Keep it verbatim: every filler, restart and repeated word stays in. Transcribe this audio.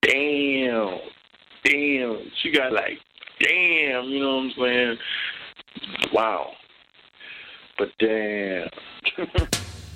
damn, damn. She got like, damn, you know what I'm saying? Wow. But damn.